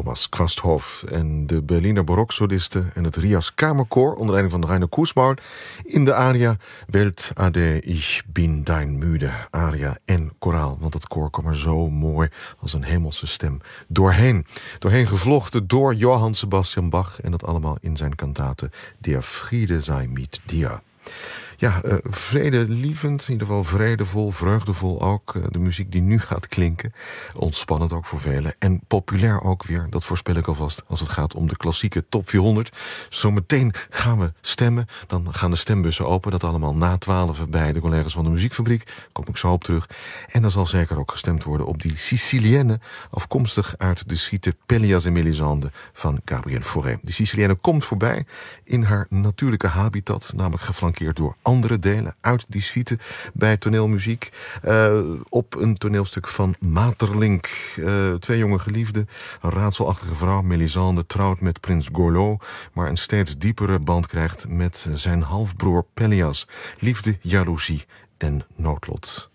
Thomas Quasthoff en de Berliner Baroksolisten en het Rias Kamerkoor onder leiding van Rainer Kussmaul in de aria Welt Ade ich bin dein müde, aria en koraal, want het koor kwam er zo mooi als een hemelse stem doorheen gevlochten door Johann Sebastian Bach en dat allemaal in zijn kantate Der Friede sei mit dir. Ja, vredelievend, in ieder geval vredevol, vreugdevol ook. De muziek die nu gaat klinken. Ontspannend ook voor velen. En populair ook weer, dat voorspel ik alvast, als het gaat om de klassieke top 400. Zometeen gaan we stemmen. Dan gaan de stembussen open. Dat allemaal na 12 bij de collega's van de Muziekfabriek. Daar kom ik zo op terug. En dan zal zeker ook gestemd worden op die Sicilienne, afkomstig uit de suite Pelléas et Mélisande van Gabriel Fauré. Die Sicilienne komt voorbij in haar natuurlijke habitat, namelijk geflankeerd door andere delen uit die suite bij toneelmuziek. Op een toneelstuk van Maeterlinck. 2 jonge geliefden, een raadselachtige vrouw, Mélisande, trouwt met prins Gorlot, maar een steeds diepere band krijgt met zijn halfbroer Pelléas. Liefde, jaloezie en noodlot.